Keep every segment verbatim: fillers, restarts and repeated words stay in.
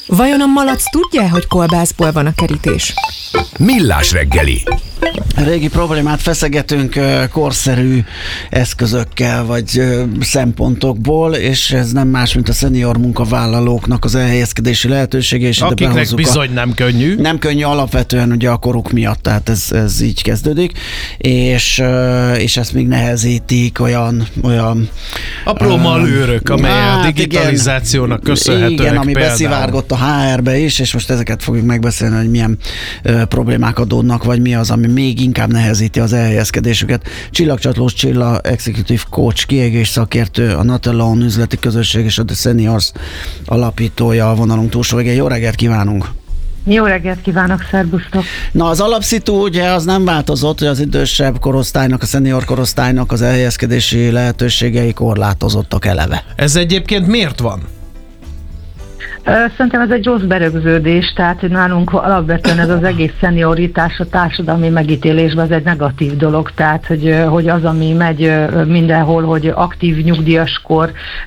Vajon a malac tudja, hogy kolbászból van a kerítés? Millás reggeli. Régi problémát feszegetünk korszerű eszközökkel vagy szempontokból, és ez nem más, mint a szenior munkavállalóknak az elhelyezkedési lehetősége. És akiknek bizony a... nem könnyű. Nem könnyű alapvetően ugye a koruk miatt, tehát ez, ez így kezdődik, és, és ezt még nehezítik olyan... olyan apró uh, malőrök, amely hát, a digitalizációnak igen, köszönhetőek. Igen, ami például beszivárgott a há er-be is, és most ezeket fogjuk megbeszélni, hogy milyen uh, problémák adódnak, vagy mi az, ami még inkább nehezíti az elhelyezkedésüket. Csillagcsatlós Csilla, executive coach, kiégés szakértő, a Natelon üzleti közösség és a The Seniors alapítója a vonalunk túlsó végén. Jó reggelt kívánunk! Jó reggelt kívánok, szerbusztok! Na, az alapszitu ugye az nem változott, hogy az idősebb korosztálynak, a szenior korosztálynak az elhelyezkedési lehetőségei korlátozottak eleve. Ez egyébként miért van? Szerintem ez egy rossz berögződés, tehát hogy nálunk alapvetően ez az egész szenioritás a társadalmi megítélésben, ez egy negatív dolog, tehát hogy, hogy az, ami megy mindenhol, hogy aktív nyugdíjaskor,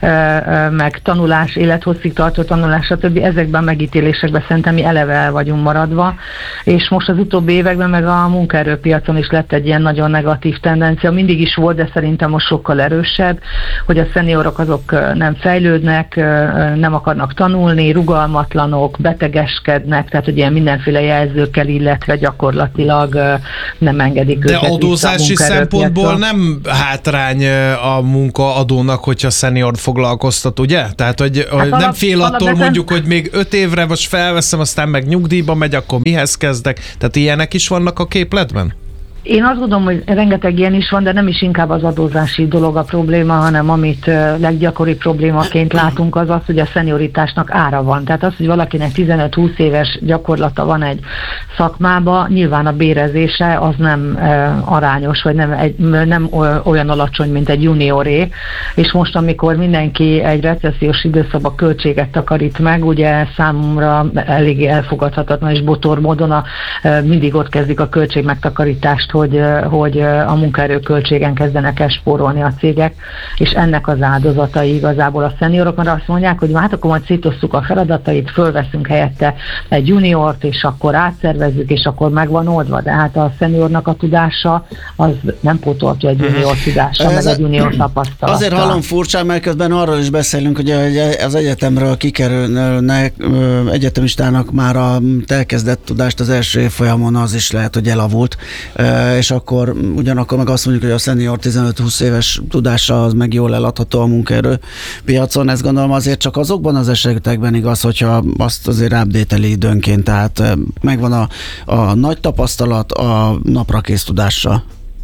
meg tanulás, élethosszig tartó tanulás, stb. Ezekben a megítélésekben szerintem mi eleve el vagyunk maradva, és most az utóbbi években meg a munkaerőpiacon is lett egy ilyen nagyon negatív tendencia, mindig is volt, de szerintem most sokkal erősebb, hogy a szeniorok azok nem fejlődnek, nem akarnak tanulni, rugalmatlanok, betegeskednek, tehát hogy ilyen mindenféle jelzőkkel, illetve gyakorlatilag nem engedik de őket. De adózási szempontból nem hátrány a munkaadónak, hogyha szenior foglalkoztat, ugye? Tehát, hogy, hát hogy alap, nem fél attól alapvetően... mondjuk, hogy még öt évre most felveszem, aztán meg nyugdíjba megy, akkor mihez kezdek? Tehát ilyenek is vannak a képletben? Én azt gondolom, hogy rengeteg ilyen is van, de nem is inkább az adózási dolog a probléma, hanem amit leggyakoribb problémaként látunk, az az, hogy a szenioritásnak ára van. Tehát az, hogy valakinek tizenöt-húsz éves gyakorlata van egy szakmába, nyilván a bérezése az nem arányos, vagy nem, egy, nem olyan alacsony, mint egy junioré. És most, amikor mindenki egy recessziós időszakban költséget takarít meg, ugye számomra eléggé elfogadhatatlan és botor módon a, mindig ott kezdik a költség megtakarítást, Hogy, hogy a munkaerőköltségen kezdenek el spórolni a cégek, és ennek az áldozatai igazából a szeniorok, mert azt mondják, hogy hát akkor majd szétosszuk a feladatait, fölveszünk helyette egy juniort, és akkor átszervezzük, és akkor meg van oldva, de hát a szeniornak a tudása az nem pótolja egy junior tudása, meg egy junior tapasztalata. Azért hallom furcsán, mert közben arról is beszélünk, hogy az egyetemről kikerülnek egyetemistának már a elkezdett tudást az első évfolyamon, az is lehet, hogy elavult, és akkor ugyanakkor meg azt mondjuk, hogy a szenior tizenöt-húsz éves tudása az meg jól eladható a munkaerő piacon. Ezt gondolom azért csak azokban az esetekben igaz, hogyha azt azért update-eli időnként, tehát megvan a, a nagy tapasztalat a naprakész tudással.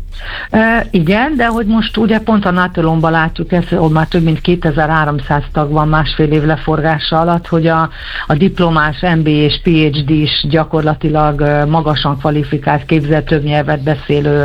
E, igen, de hogy most ugye pont a Natelonban látjuk ezt, hogy már több mint kétezer-háromszáz tag van másfél év leforgása alatt, hogy a, a diplomás, em bé á és pé há dé is gyakorlatilag magasan kvalifikált, képzelt, több nyelvet beszélő,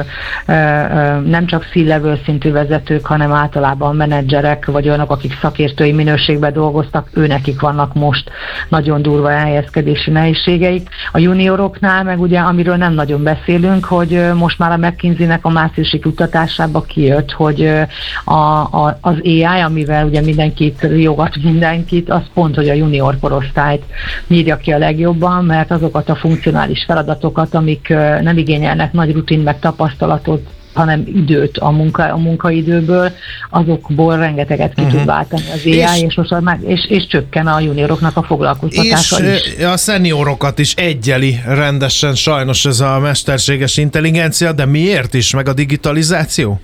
nem csak C-level szintű vezetők, hanem általában menedzserek, vagy olyanok, akik szakértői minőségben dolgoztak, őnekik vannak most nagyon durva elhelyezkedési nehézségeik. A junioroknál meg ugye, amiről nem nagyon beszélünk, hogy most már a McKinsey-nek a márciusi kutatásába kijött, hogy a, a, az á i, amivel ugye mindenkit riogat mindenkit, az pont, hogy a junior korosztályt nyírja ki a legjobban, mert azokat a funkcionális feladatokat, amik nem igényelnek nagy rutin meg tapasztalatot, hanem időt a, munka, a munkaidőből, azokból rengeteget ki uh-huh. tud váltani az á i, és, és, most már, és, és csökken a junioroknak a foglalkoztatása és is. A szeniorokat is egyeli rendesen sajnos ez a mesterséges intelligencia, de miért is, meg a digitalizáció?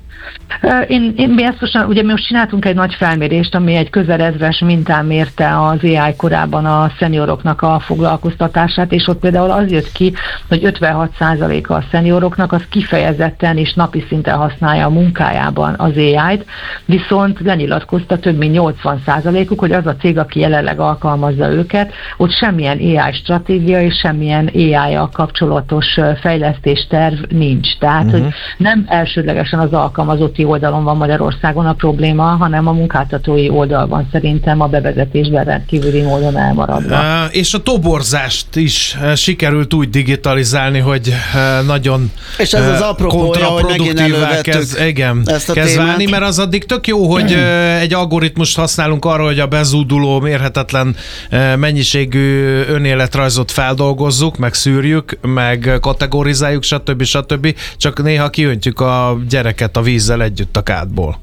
Én, én mi ezt most, ugye mi most csináltunk egy nagy felmérést, ami egy közel ezres mintán mérte az á i korában a szenioroknak a foglalkoztatását, és ott például az jött ki, hogy ötvenhat százaléka a szenioroknak az kifejezetten és napi szinten használja a munkájában az á i-t, viszont lenyilatkozta több mint nyolcvan százalékuk, hogy az a cég, aki jelenleg alkalmazza őket, ott semmilyen á i stratégia és semmilyen á i-jal kapcsolatos fejlesztés terv nincs. Tehát, uh-huh. hogy nem elsődlegesen az alkalmazotti műszaki oldalon van Magyarországon a probléma, hanem a munkáltatói oldalban szerintem a bevezetésben rendkívüli módon elmaradva. Uh, és a toborzást is uh, sikerült úgy digitalizálni, hogy uh, nagyon és ez az apropója, hogy megint elővettük kezd, igen, ezt a kezd témát. válni, mert az addig tök jó, hogy uh, egy algoritmust használunk arra, hogy a bezúduló, mérhetetlen uh, mennyiségű önéletrajzot feldolgozzuk, meg szűrjük, meg kategorizáljuk, stb. stb. Csak néha kiöntjük a gyereket a vízzel együtt a kádból.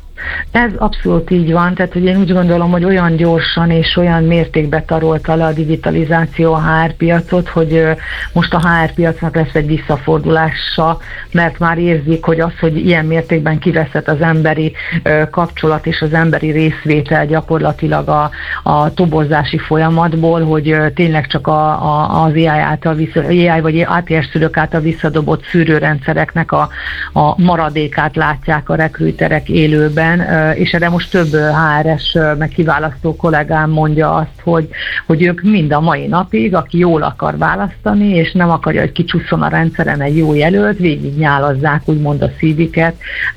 Ez abszolút így van, tehát hogy én úgy gondolom, hogy olyan gyorsan és olyan mértékben tarolta le a digitalizáció a há er piacot, hogy most a há er piacnak lesz egy visszafordulása, mert már érzik, hogy az, hogy ilyen mértékben kiveszett az emberi kapcsolat és az emberi részvétel gyakorlatilag a, a toborzási folyamatból, hogy tényleg csak a, a, az á i által vissza, á i vagy á té es szülők által visszadobott szűrőrendszereknek a, a maradékát látják a rekrúterek élőben, és erre most több há er es meg kiválasztó kollégám mondja azt, hogy, hogy ők mind a mai napig, aki jól akar választani, és nem akarja, hogy kicsusszon a rendszeren egy jó jelölt, végig nyálazzák úgymond a szívüket,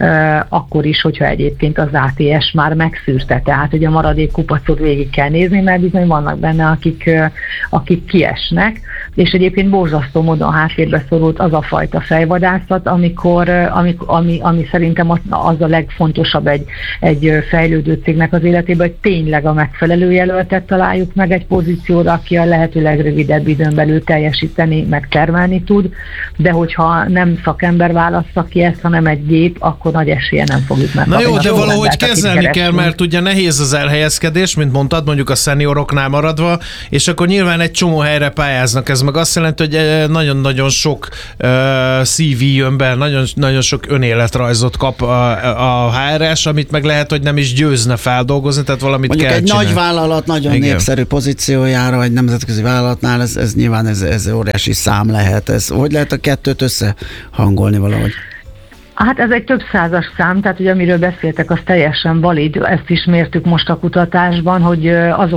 akkor is, hogyha egyébként az á té es már megszűrte, tehát hogy a maradék kupacot végig kell nézni, mert bizony vannak benne, akik, akik kiesnek, és egyébként borzasztó módon háttérbe szorult az a fajta fejvadászat, amikor, amikor, ami, ami szerintem az, az a legfontosabb egy, egy fejlődő cégnek az életében, hogy tényleg a megfelelő jelöltet találjuk meg egy pozícióra, aki a lehető legrövidebb időn belül teljesíteni, meg termelni tud, de hogyha nem szakember válassza ki ezt, hanem egy gép, akkor nagy esélye nem fogjuk megkapni. Na jó, de valahogy kezelni kell, mert ugye nehéz az elhelyezkedés, mint mondtad, mondjuk a szenioroknál maradva, és akkor nyilván egy csomó helyre pályáznak. Ez meg azt jelenti, hogy nagyon-nagyon sok uh, cé vé jön be, nagyon, nagyon sok önéletrajzot kap a, a há er es, amit meg lehet, hogy nem is győzne feldolgozni, tehát valamit mondjuk kell egy csinálni. nagy vállalat nagyon igen. népszerű pozíciójára, egy nemzetközi vállalatnál, ez, ez nyilván ez, ez óriási szám lehet. Ez, hogy lehet a kettőt összehangolni valahogy? Hát ez egy több százas szám, tehát ugye amiről beszéltek, az teljesen valid. Ezt is mértük most a kutatásban, hogy azok